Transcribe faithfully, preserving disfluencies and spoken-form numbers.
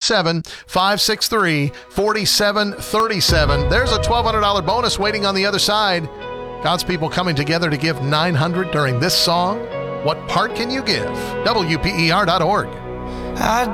seven, five six three, four seven three seven. There's a twelve hundred dollars bonus waiting on the other side. God's people coming together to give nine hundred dollars during this song. What part can you give? W P E R dot org. I